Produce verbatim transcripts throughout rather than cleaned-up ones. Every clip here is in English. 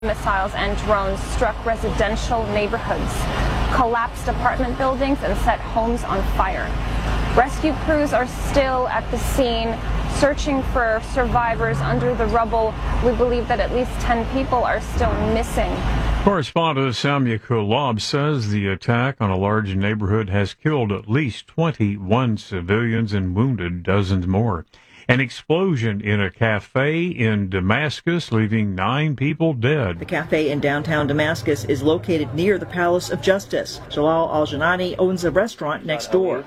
Missiles and drones struck residential neighborhoods, collapsed apartment buildings, and set homes on fire. Rescue crews are still at the scene, searching for survivors under the rubble. We believe that at least ten people are still missing. Correspondent Samia Kulab says the attack on a large neighborhood has killed at least twenty-one civilians and wounded dozens more. An explosion in a cafe in Damascus, leaving nine people dead. The cafe in downtown Damascus is located near the Palace of Justice. Jalal Al-Janani owns a restaurant next door.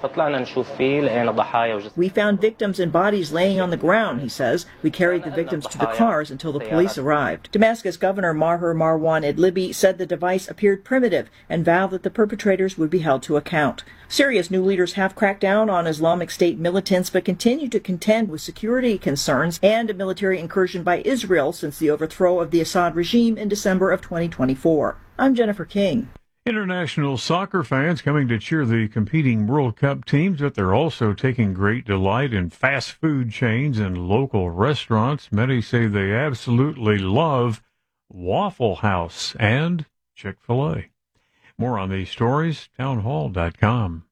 We found victims and bodies laying on the ground, he says. We carried the victims to the cars until the police arrived. Damascus Governor Maher Marwan Edlibi said the device appeared primitive and vowed that the perpetrators would be held to account. Syria's new leaders have cracked down on Islamic State militants but continue to contend with security concerns and a military incursion by Israel since the overthrow of the Assad regime in December of twenty twenty-four. I'm Jennifer King. International soccer fans coming to cheer the competing World Cup teams, but they're also taking great delight in fast food chains and local restaurants. Many say they absolutely love Waffle House and Chick-fil-A. More on these stories, townhall dot com.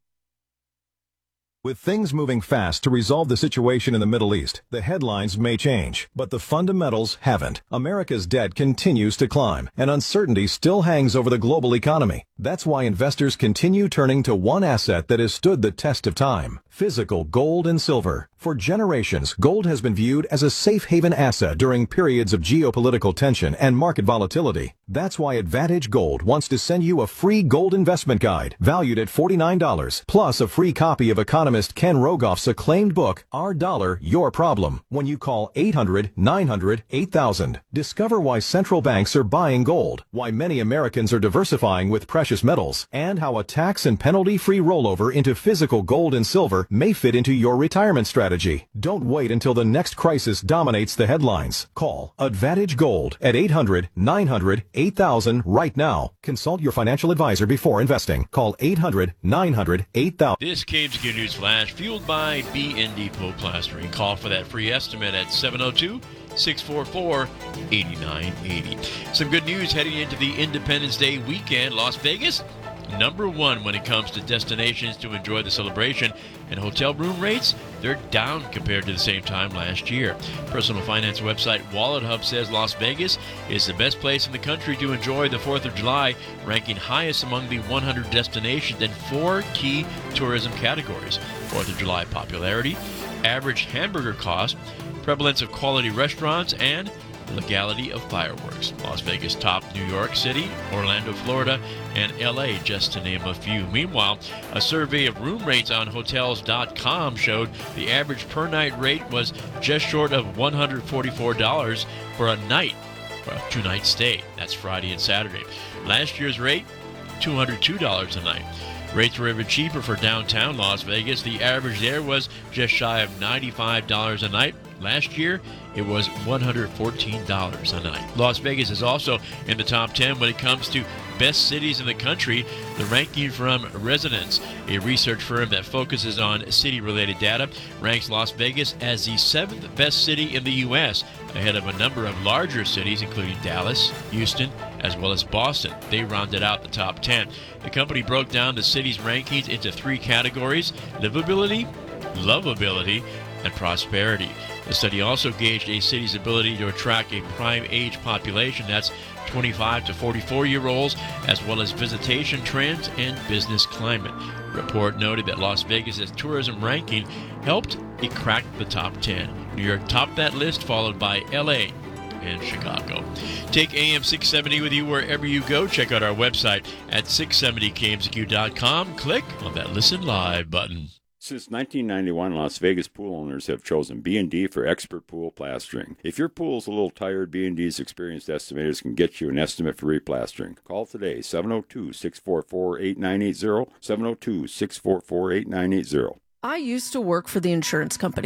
With things moving fast to resolve the situation in the Middle East, the headlines may change, but the fundamentals haven't. America's debt continues to climb, and uncertainty still hangs over the global economy. That's why investors continue turning to one asset that has stood the test of time: physical gold and silver. For generations, gold has been viewed as a safe haven asset during periods of geopolitical tension and market volatility. That's why Advantage Gold wants to send you a free gold investment guide valued at forty-nine dollars, plus a free copy of economist Ken Rogoff's acclaimed book, Our Dollar, Your Problem, when you call eight hundred, nine hundred, eight thousand. Discover why central banks are buying gold, why many Americans are diversifying with precious metals, and how a tax and penalty-free rollover into physical gold and silver may fit into your retirement strategy. Don't wait until the next crisis dominates the headlines. Call Advantage Gold at eight hundred, nine hundred, eight thousand right now. Consult your financial advisor before investing. Call eight hundred, nine hundred, eight thousand. This K M Z Q News Flash, fueled by B and D Pool Plastering. Call for that free estimate at seven oh two, six four four, eight nine eight oh. Some good news heading into the Independence Day weekend. Las Vegas, number one when it comes to destinations to enjoy the celebration, and hotel room rates, they're down compared to the same time last year. Personal finance website Wallet Hub says Las Vegas is the best place in the country to enjoy the fourth of July, ranking highest among the one hundred destinations in four key tourism categories: fourth of July popularity, average hamburger cost, prevalence of quality restaurants, and legality of fireworks. Las Vegas topped New York City, Orlando, Florida, and L A, just to name a few. Meanwhile, a survey of room rates on Hotels dot com showed the average per night rate was just short of one hundred forty-four dollars for a night, for a two-night stay. That's Friday and Saturday. Last year's rate, two hundred two dollars a night. Rates were even cheaper for downtown Las Vegas. The average there was just shy of ninety-five dollars a night. Last year, it was one hundred fourteen dollars a night. Las Vegas is also in the top ten when it comes to best cities in the country, the ranking from Residence, a research firm that focuses on city-related data, ranks Las Vegas as the seventh best city in the U S, ahead of a number of larger cities, including Dallas, Houston, as well as Boston. They rounded out the top ten. The company broke down the city's rankings into three categories: livability, lovability, and prosperity. The study also gauged a city's ability to attract a prime age population, that's twenty-five to forty-four year olds, as well as visitation trends and business climate. The report noted that Las Vegas' tourism ranking helped it crack the top ten. New York topped that list, followed by L A and Chicago. Take A M six seventy with you wherever you go. Check out our website at six seventy K M Z Q dot com. Click on that Listen Live button. Since nineteen ninety-one, Las Vegas pool owners have chosen B and D for expert pool plastering. If your pool is a little tired, B and D's experienced estimators can get you an estimate for replastering. Call today, seven oh two, six four four, eight nine eight oh, seven oh two, six four four, eight nine eight oh. I used to work for the insurance companies.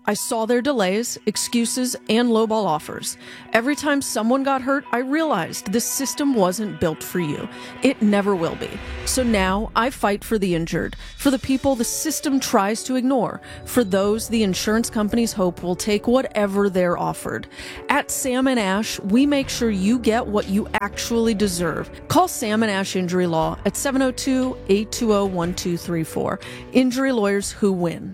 I saw their delays, excuses, and lowball offers. Every time someone got hurt, I realized this system wasn't built for you. It never will be. So now I fight for the injured, for the people the system tries to ignore, for those the insurance companies hope will take whatever they're offered. At Sam and Ash, we make sure you get what you actually deserve. Call Sam and Ash Injury Law at seven oh two, eight two oh, one two three four. Injury lawyers who win.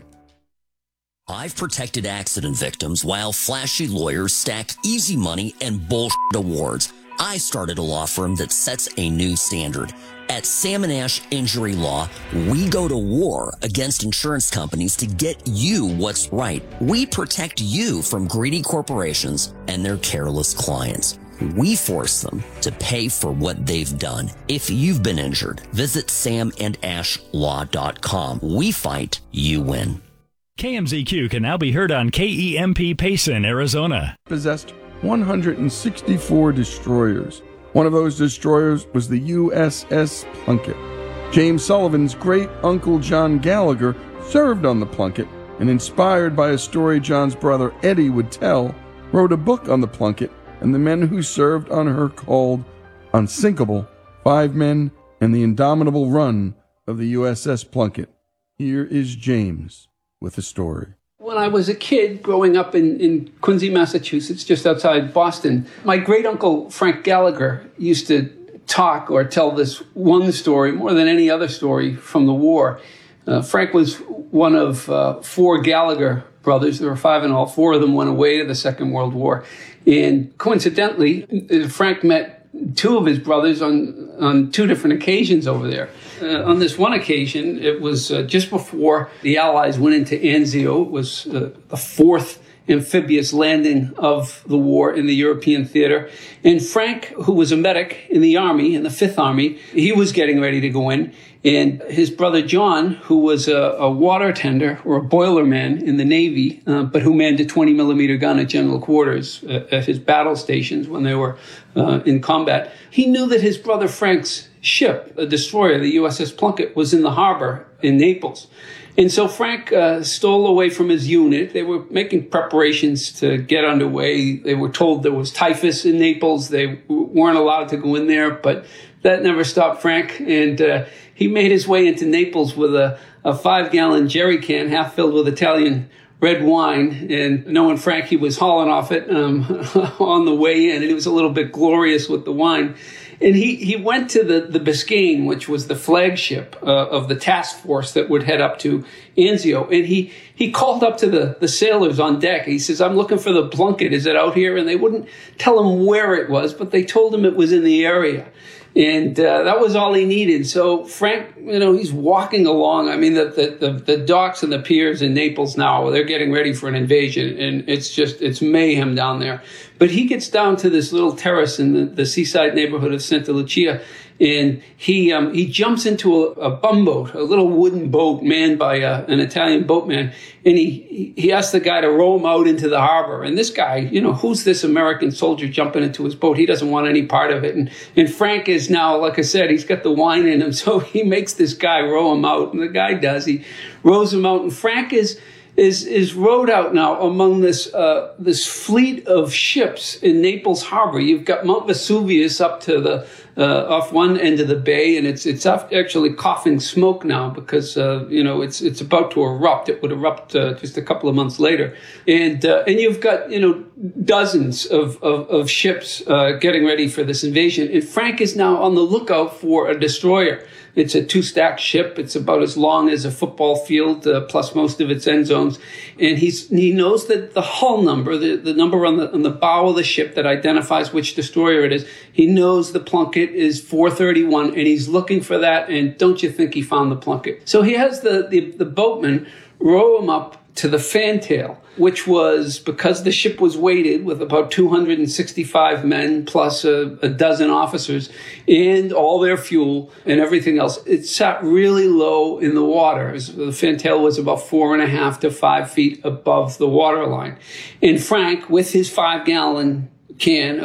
I've protected accident victims while flashy lawyers stack easy money and bullshit awards. I started a law firm that sets a new standard. At Sam and Ash Injury Law, we go to war against insurance companies to get you what's right. We protect you from greedy corporations and their careless clients. We force them to pay for what they've done. If you've been injured, visit sam and ash law dot com. We fight, you win. K M Z Q can now be heard on K E M P Payson, Arizona. Possessed one hundred sixty-four destroyers. One of those destroyers was the U S S Plunkett. James Sullivan's great-uncle John Gallagher served on the Plunkett, and inspired by a story John's brother Eddie would tell, wrote a book on the Plunkett and the men who served on her called Unsinkable, Five Men and the Indomitable Run of the U S S Plunkett. Here is James with a story. When I was a kid growing up in, in Quincy, Massachusetts, just outside Boston, my great-uncle Frank Gallagher used to talk or tell this one story more than any other story from the war. Uh, Frank was one of uh, four Gallagher brothers. There were five in all. Four of them went away to the Second World War. And coincidentally, Frank met two of his brothers on, on two different occasions over there. Uh, on this one occasion, it was uh, just before the Allies went into Anzio. It was uh, the fourth amphibious landing of the war in the European theater. And Frank, who was a medic in the Army, in the Fifth Army, he was getting ready to go in. And his brother John, who was a, a water tender or a boiler man in the Navy, uh, but who manned a twenty millimeter gun at general quarters uh, at his battle stations when they were uh, in combat, he knew that his brother Frank's ship, a destroyer, the U S S Plunkett, was in the harbor in Naples. And so Frank uh, stole away from his unit. They were making preparations to get underway. They were told there was typhus in Naples. They w- weren't allowed to go in there, but that never stopped Frank. And uh, he made his way into Naples with a, a five-gallon jerry can half filled with Italian red wine. And knowing Frank, he was hauling off it um, on the way in, and it was a little bit glorious with the wine. And he, he went to the, the Biscayne, which was the flagship uh, of the task force that would head up to Anzio. And he, he called up to the, the sailors on deck. He says, I'm looking for the Plunkett. Is it out here? And they wouldn't tell him where it was, but they told him it was in the area. And uh, that was all he needed. So Frank, you know, he's walking along. I mean, the, the, the, the docks and the piers in Naples now, they're getting ready for an invasion. And it's just, it's mayhem down there. But he gets down to this little terrace in the, the seaside neighborhood of Santa Lucia. And he um, he jumps into a, a bumboat, a little wooden boat manned by a, an Italian boatman. And he, he asks the guy to row him out into the harbor. And this guy, you know, who's this American soldier jumping into his boat? He doesn't want any part of it. And, and Frank is now, like I said, he's got the wine in him. So he makes this guy row him out. And the guy does. He rows him out. And Frank is... is is rowed out now among this uh, this fleet of ships in Naples harbor. You've got Mount Vesuvius up to the uh, off one end of the bay, and it's it's actually coughing smoke now because uh, you know it's it's about to erupt. It would erupt uh, just a couple of months later, and uh, and you've got you know dozens of of, of ships uh, getting ready for this invasion. And Frank is now on the lookout for a destroyer. It's a two-stack ship. It's about as long as a football field, uh, plus most of its end zones. And he's he knows that the hull number, the, the number on the on the bow of the ship that identifies which destroyer it is, he knows the Plunkett is four thirty-one, and he's looking for that. And don't you think he found the Plunkett? So he has the the, the boatman row him up to the fantail, which was, because the ship was weighted with about two hundred sixty-five men plus a, a dozen officers and all their fuel and everything else, it sat really low in the water. The fantail was about four and a half to five feet above the waterline. And Frank, with his five gallon can of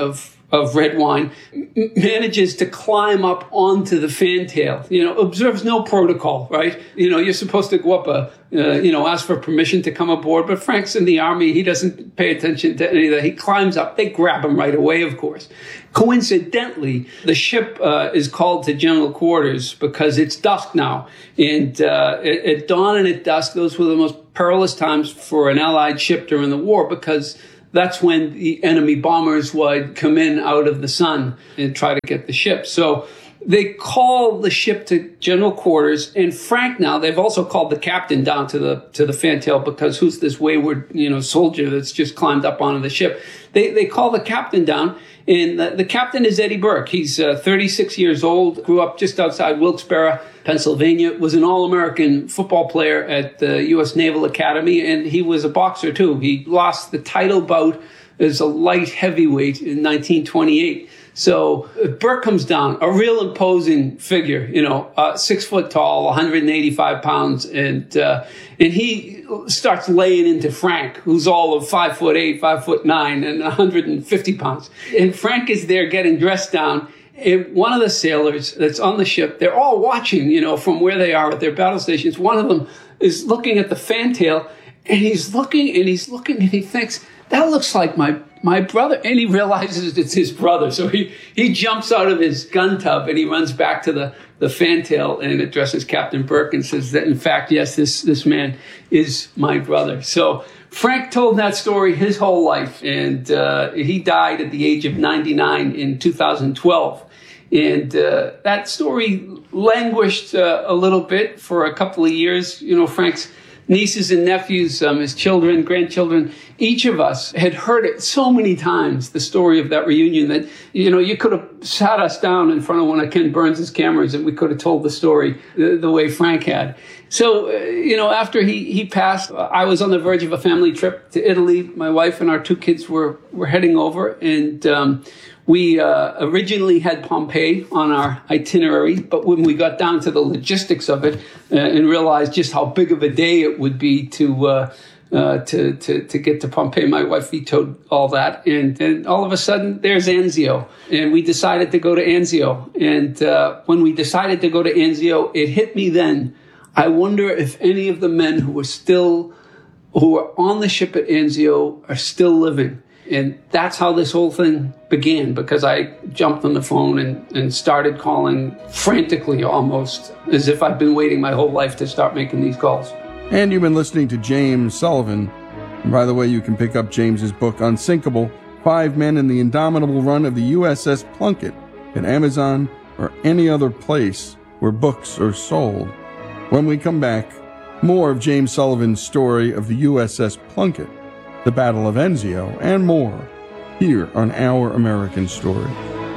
of red wine, m- manages to climb up onto the fantail, you know, observes no protocol, right? You know, you're supposed to go up a, uh, you know, ask for permission to come aboard, but Frank's in the Army. He doesn't pay attention to any of that. He climbs up. They grab him right away, of course. Coincidentally, the ship uh, is called to general quarters because it's dusk now. And uh, at, at dawn and at dusk, those were the most perilous times for an Allied ship during the war, because that's when the enemy bombers would come in out of the sun and try to get the ship. So they call the ship to general quarters, and Frank now, they've also called the captain down to the to the fantail, because who's this wayward, you know, soldier that's just climbed up onto the ship? They they call the captain down, and the, the captain is Eddie Burke. He's uh, thirty-six years old, grew up just outside Wilkes-Barre, Pennsylvania, was an All-American football player at the U S Naval Academy, and he was a boxer too. He lost the title bout as a light heavyweight in nineteen twenty-eight. So Burke comes down, a real imposing figure, you know, uh, six foot tall, one hundred eighty-five pounds, and uh, and he starts laying into Frank, who's all of five foot eight, five foot nine, and one hundred fifty pounds. And Frank is there getting dressed down. And one of the sailors that's on the ship, they're all watching, you know, from where they are at their battle stations. One of them is looking at the fantail, and he's looking and he's looking and he thinks, that looks like my my brother. And he realizes it's his brother. So he, he jumps out of his gun tub and he runs back to the, the fantail and addresses Captain Burke and says that, in fact, yes, this, this man is my brother. So Frank told that story his whole life, and uh, he died at the age of ninety-nine in two thousand twelve. And uh, that story languished uh, a little bit for a couple of years. You know, Frank's nieces and nephews, um, his children, grandchildren, each of us had heard it so many times, the story of that reunion, that, you know, you could have sat us down in front of one of Ken Burns' cameras and we could have told the story the, the way Frank had. So, uh, you know, after he, he passed, I was on the verge of a family trip to Italy. My wife and our two kids were, were heading over, and um, we uh, originally had Pompeii on our itinerary, but when we got down to the logistics of it uh, and realized just how big of a day it would be to uh, uh, to, to to get to Pompeii, my wife vetoed all that, and then all of a sudden there's Anzio, and we decided to go to Anzio. And uh, when we decided to go to Anzio, it hit me then. I wonder if any of the men who were still who were on the ship at Anzio are still living. And that's how this whole thing began, because I jumped on the phone and, and started calling frantically, almost as if I'd been waiting my whole life to start making these calls. And you've been listening to James Sullivan. And by the way, you can pick up James's book, Unsinkable, Five Men in the Indomitable Run of the U S S Plunkett, at Amazon or any other place where books are sold. When we come back, more of James Sullivan's story of the U S S Plunkett, the Battle of Anzio, and more, here on Our American Story.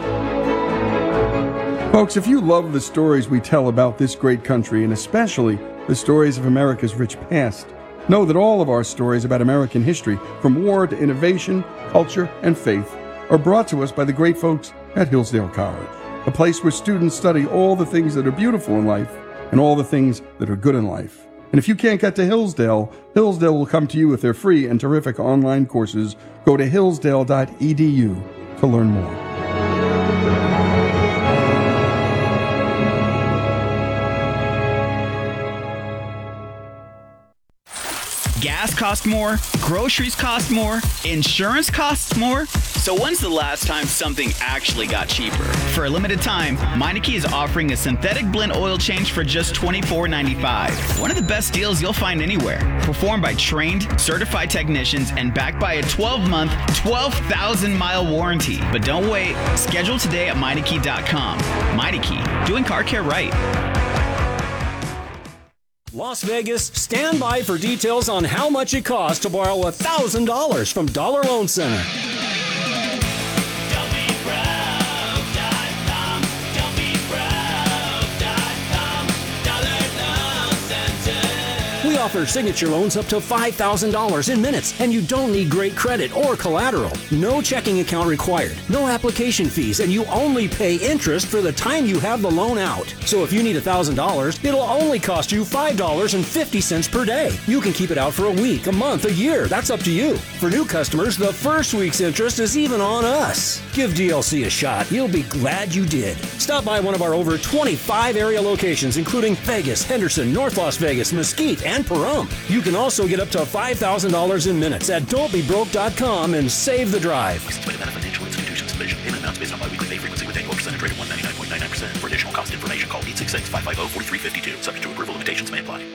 Folks, if you love the stories we tell about this great country, and especially the stories of America's rich past, know that all of our stories about American history, from war to innovation, culture, and faith, are brought to us by the great folks at Hillsdale College, a place where students study all the things that are beautiful in life and all the things that are good in life. And if you can't get to Hillsdale, Hillsdale will come to you with their free and terrific online courses. Go to hillsdale dot e d u to learn more. Gas costs more, groceries cost more, insurance costs more. So when's the last time something actually got cheaper? For a limited time, Meineke is offering a synthetic blend oil change for just twenty-four ninety-five. One of the best deals you'll find anywhere. Performed by trained, certified technicians and backed by a twelve-month, twelve thousand mile warranty. But don't wait. Schedule today at Meineke dot com. Meineke, doing car care right. Las Vegas, stand by for details on how much it costs to borrow one thousand dollars from Dollar Loan Center. We offers signature loans up to five thousand dollars in minutes, and you don't need great credit or collateral. No checking account required, no application fees, and you only pay interest for the time you have the loan out. So if you need one thousand dollars, it'll only cost you five dollars and fifty cents per day. You can keep it out for a week, a month, a year. That's up to you. For new customers, the first week's interest is even on us. Give D L C a shot. You'll be glad you did. Stop by one of our over twenty-five area locations, including Vegas, Henderson, North Las Vegas, Mesquite, and Pahrump. You can also get up to five thousand dollars in minutes at don't be broke dot com and save the drive. Financial institutions division. Payment amounts based on biweekly pay frequency with annual percentage rate of one hundred ninety-nine point nine nine percent. For additional cost information, call eight six six, five five zero, four three five two. Subject to approval, limitations may apply.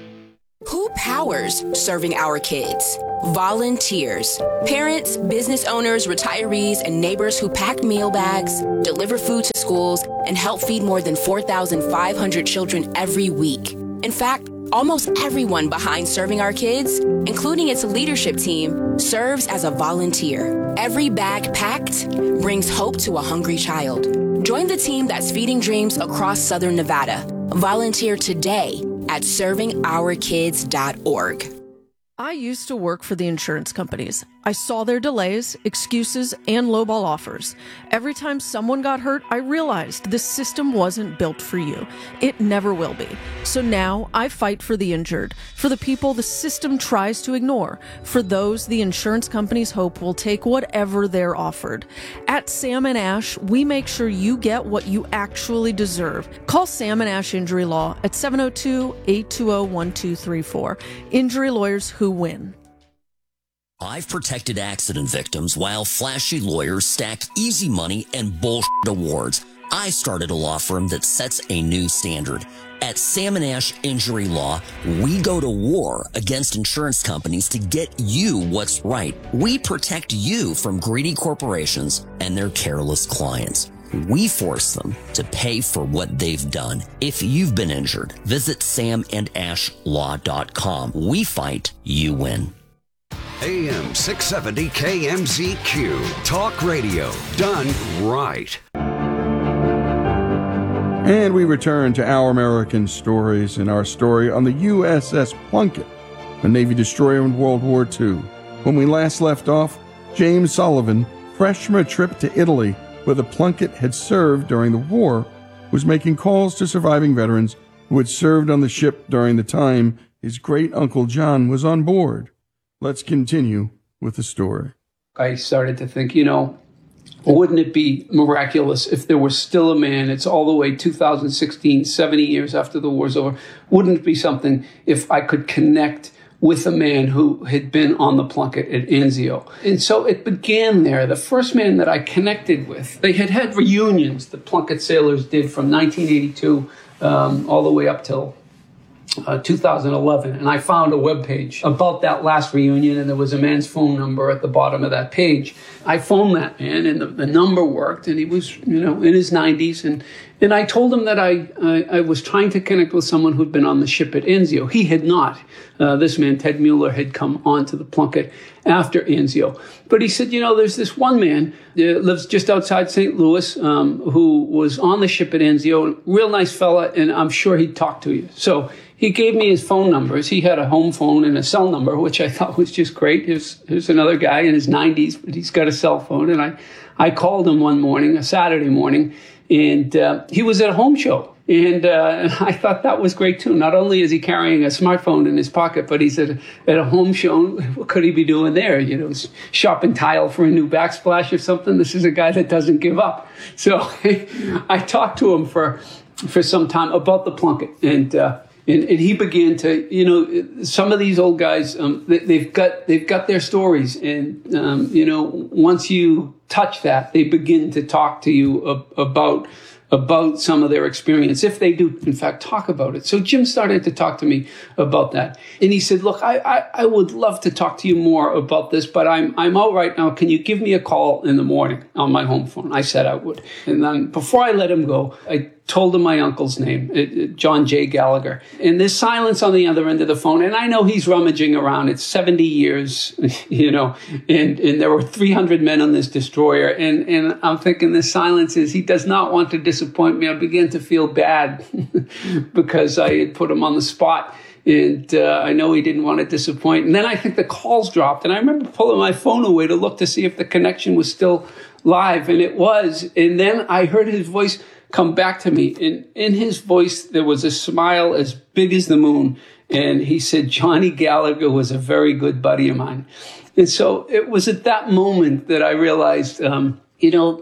Who powers serving our kids? Volunteers. Parents, business owners, retirees, and neighbors who pack meal bags, deliver food to schools, and help feed more than four thousand five hundred children every week. In fact, almost everyone behind Serving Our Kids, including its leadership team, serves as a volunteer. Every bag packed brings hope to a hungry child. Join the team that's feeding dreams across Southern Nevada. Volunteer today at serving our kids dot org. I used to work for the insurance companies. I saw their delays, excuses, and lowball offers. Every time someone got hurt, I realized this system wasn't built for you. It never will be. So now I fight for the injured, for the people the system tries to ignore, for those the insurance companies hope will take whatever they're offered. At Sam and Ash, we make sure you get what you actually deserve. Call Sam and Ash Injury Law at seven oh two, eight two zero, one two three four. Injury lawyers who win. I've protected accident victims while flashy lawyers stack easy money and bullshit awards. I started a law firm that sets a new standard. At Sam and Ash Injury Law, we go to war against insurance companies to get you what's right. We protect you from greedy corporations and their careless clients. We force them to pay for what they've done. If you've been injured, visit sam and ash law dot com. We fight, you win. A M six seventy K M Z Q. Talk radio done right. And we return to Our American Stories in our story on the U S S Plunkett, a Navy destroyer in World War Two. When we last left off, James Sullivan, fresh from a trip to Italy where the Plunkett had served during the war, was making calls to surviving veterans who had served on the ship during the time his great-uncle John was on board. Let's continue with the story. I started to think, you know, wouldn't it be miraculous if there was still a man, it's all the way two thousand sixteen, seventy years after the war's over, wouldn't it be something if I could connect with a man who had been on the Plunkett at Anzio? And so it began there. The first man that I connected with, they had had reunions the Plunkett sailors did from nineteen eighty-two um, all the way up till Uh, two thousand eleven, and I found a webpage about that last reunion, and there was a man's phone number at the bottom of that page. I phoned that man, and the, the number worked, and he was, you know, in his nineties, and and I told him that I, I I was trying to connect with someone who'd been on the ship at Anzio. He had not. Uh, this man, Ted Mueller, had come onto the Plunkett after Anzio. But he said, you know, there's this one man that lives just outside Saint Louis um, who was on the ship at Anzio, real nice fella, and I'm sure he'd talk to you. So he gave me his phone numbers. He had a home phone and a cell number, which I thought was just great. Here's, here's another guy in his nineties, but he's got a cell phone. And I, I called him one morning, a Saturday morning, and uh, he was at a home show. And uh, I thought that was great, too. Not only is he carrying a smartphone in his pocket, but he's at a, at a home show. What could he be doing there? You know, shopping tile for a new backsplash or something? This is a guy that doesn't give up. So I talked to him for, for some time about the Plunkett. And, uh, and and he began to, you know, some of these old guys, um, they, they've got they've got their stories. And, um, you know, once you touch that, they begin to talk to you ab- about about some of their experience, if they do, in fact, talk about it. So Jim started to talk to me about that. And he said, look, I, I, I would love to talk to you more about this, but I'm I'm out right now. Can you give me a call in the morning on my home phone? I said I would. And then before I let him go, I told him my uncle's name, John J. Gallagher. And there's silence on the other end of the phone. And I know he's rummaging around. It's seventy years, you know, and, and there were three hundred men on this destroyer. And, and I'm thinking the silence is, he does not want to disappoint me. I began to feel bad because I had put him on the spot. And uh, I know he didn't want to disappoint. And then I think the calls dropped. And I remember pulling my phone away to look to see if the connection was still live. And it was. And then I heard his voice come back to me. And in his voice, there was a smile as big as the moon. And he said, Johnny Gallagher was a very good buddy of mine. And so it was at that moment that I realized, um, you know,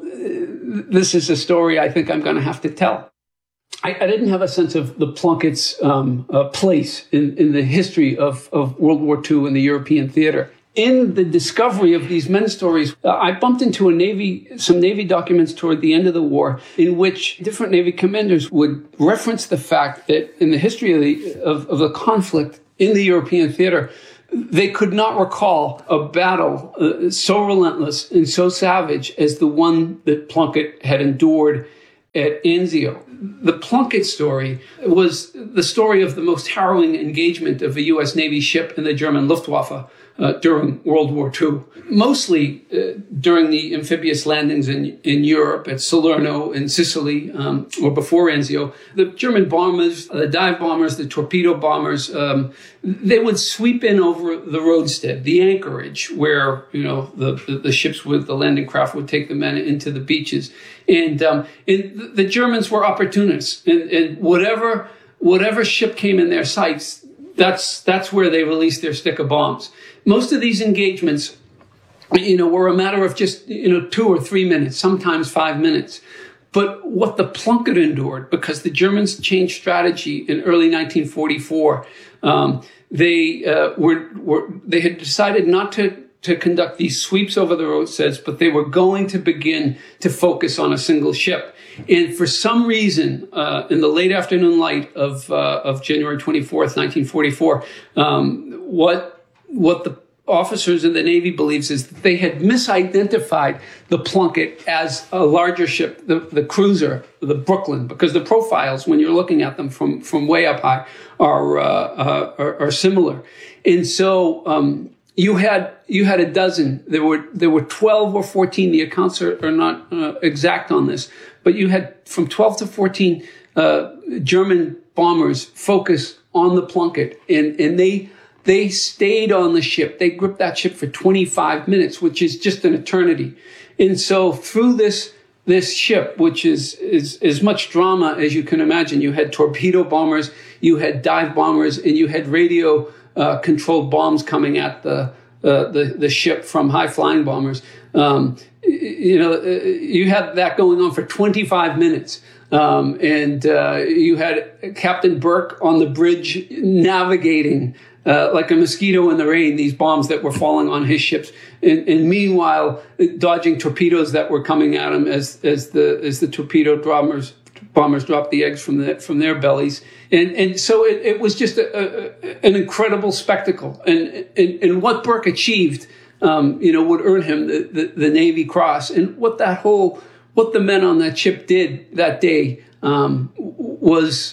this is a story I think I'm going to have to tell. I, I didn't have a sense of the Plunkett's um, uh, place in, in the history of, of World War Two in the European theater. In the discovery of these men's stories, uh, I bumped into a Navy, some Navy documents toward the end of the war in which different Navy commanders would reference the fact that in the history of the, of, of the conflict in the European theater, they could not recall a battle uh, so relentless and so savage as the one that Plunkett had endured at Anzio. The Plunkett story was the story of the most harrowing engagement of a U S Navy ship in the German Luftwaffe uh, during World War Two, mostly uh, during the amphibious landings in, in Europe at Salerno and Sicily, um, or before Anzio. The German bombers, the dive bombers, the torpedo bombers, um, they would sweep in over the roadstead, the anchorage, where, you know, the, the, the ships with the landing craft would take the men into the beaches. And, um, and the Germans were opportunists, and, and whatever, whatever ship came in their sights, that's, that's where they released their stick of bombs. Most of these engagements, you know, were a matter of just, you know, two or three minutes, sometimes five minutes. But what the Plunkett endured, because the Germans changed strategy in early nineteen forty-four, um, they uh, were, were they had decided not to to conduct these sweeps over the roadsteads, but they were going to begin to focus on a single ship. And for some reason, uh, in the late afternoon light of uh, of January twenty-fourth, nineteen forty-four, um, what what the officers in the Navy believes is that they had misidentified the Plunkett as a larger ship, the, the cruiser, the Brooklyn, because the profiles, when you're looking at them from, from way up high, are, uh, uh, are, are similar. And so, um, you had, you had a dozen, there were, there were twelve or fourteen, the accounts are, are not uh, exact on this, but you had from twelve to fourteen, uh, German bombers focus on the Plunkett, and, and they, They stayed on the ship. They gripped that ship for twenty-five minutes, which is just an eternity. And so through this, this ship, which is, is as much drama as you can imagine, you had torpedo bombers, you had dive bombers, and you had radio uh, controlled bombs coming at the, uh, the, the ship from high flying bombers. Um, you know, you had that going on for twenty-five minutes. Um, and, uh, you had Captain Burke on the bridge navigating, uh, like a mosquito in the rain, these bombs that were falling on his ships. And, and meanwhile, dodging torpedoes that were coming at him as, as the, as the torpedo bombers, bombers dropped the eggs from the, from their bellies. And, and so it, it was just a, a, an incredible spectacle. And, and, and what Burke achieved, um, you know, would earn him the, the, the Navy Cross. And what that whole, what the men on that ship did that day um, was,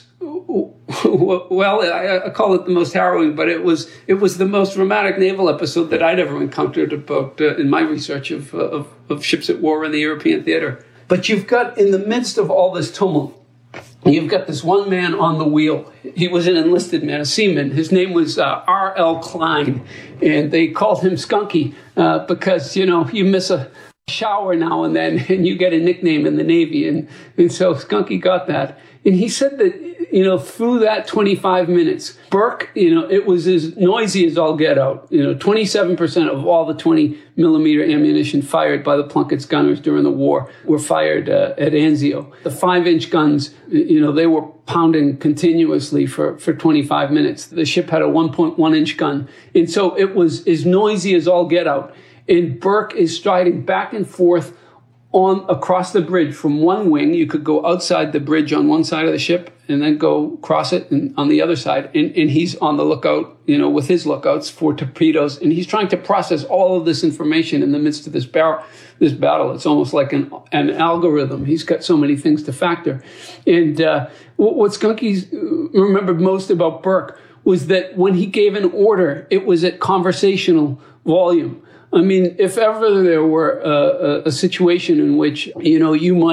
well, I, I call it the most harrowing, but it was it was the most dramatic naval episode that I'd ever encountered about uh, in my research of, uh, of of ships at war in the European theater. But you've got, in the midst of all this tumult, you've got this one man on the wheel. He was an enlisted man, a seaman. His name was uh, R L Klein, and they called him Skunky uh, because, you know, you miss a shower now and then, and you get a nickname in the Navy. And, and so Skunky got that. And he said that, you know, through that twenty-five minutes, Burke, you know, it was as noisy as all get out. You know, twenty-seven percent of all the twenty millimeter ammunition fired by the Plunkett's gunners during the war were fired uh, at Anzio. The five inch guns, you know, they were pounding continuously for, for twenty-five minutes. The ship had a one point one inch gun. And so it was as noisy as all get out. And Burke is striding back and forth on across the bridge from one wing. You could go outside the bridge on one side of the ship and then go cross it and on the other side. And, and he's on the lookout, you know, with his lookouts for torpedoes. And he's trying to process all of this information in the midst of this, bar- this battle. It's almost like an, an algorithm. He's got so many things to factor. And uh, what Skunky remembered most about Burke was that when he gave an order, it was at conversational volume. I mean, if ever there were a, a, a situation in which, you know, you might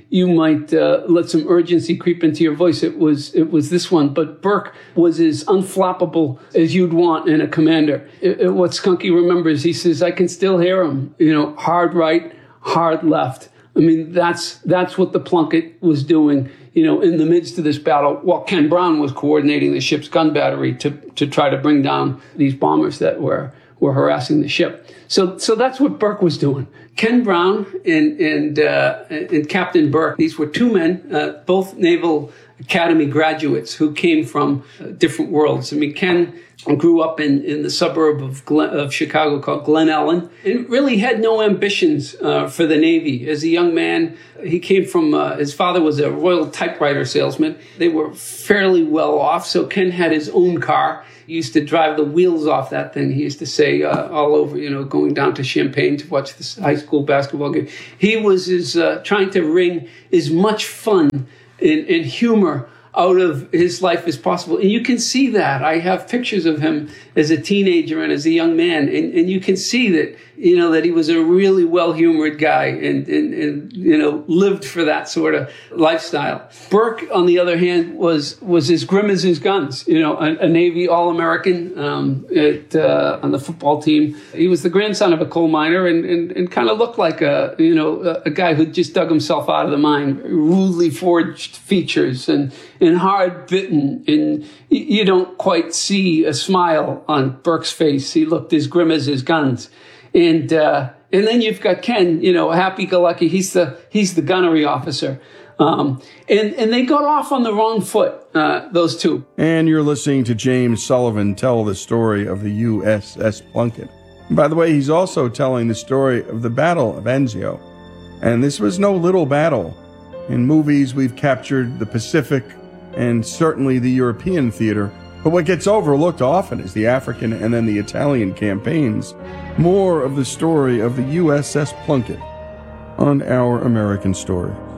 you might uh, let some urgency creep into your voice. It was it was this one. But Burke was as unflappable as you'd want in a commander. It, it, what Skunky remembers, he says, I can still hear him, you know, hard right, hard left. I mean, that's that's what the Plunkett was doing, you know, in the midst of this battle, while Ken Brown was coordinating the ship's gun battery to to try to bring down these bombers that were were harassing the ship. So so that's what Burke was doing. Ken Brown and and uh, and Captain Burke, these were two men, uh, both Naval Academy graduates who came from uh, different worlds. I mean, Ken grew up in, in the suburb of, Glen, of Chicago called Glen Ellen, and really had no ambitions uh, for the Navy. As a young man, he came from, uh, his father was a Royal typewriter salesman. They were fairly well off, so Ken had his own car. He used to drive the wheels off that thing, he used to say, uh, all over, you know, going down to Champaign to watch this high school basketball game. He was his, uh, trying to wring as much fun and, and humor out of his life as possible. And you can see that. I have pictures of him as a teenager and as a young man. And, and you can see that, you know, that he was a really well-humored guy and, and, and, you know, lived for that sort of lifestyle. Burke, on the other hand, was, was as grim as his guns, you know, a, a Navy All-American, um, at, uh, on the football team. He was the grandson of a coal miner and, and, and kind of looked like a, you know, a, a guy who just dug himself out of the mine, rudely forged features and, and hard bitten. And you don't quite see a smile on Burke's face. He looked as grim as his guns. And, uh, and then you've got Ken, you know, happy-go-lucky. He's the, he's the gunnery officer. Um, and, and they got off on the wrong foot, uh, those two. And you're listening to James Sullivan tell the story of the U S S Plunkett. And by the way, he's also telling the story of the Battle of Anzio. And this was no little battle. In movies, we've captured the Pacific and certainly the European theater. But what gets overlooked often is the African and then the Italian campaigns. More of the story of the U S S Plunkett on Our American Stories.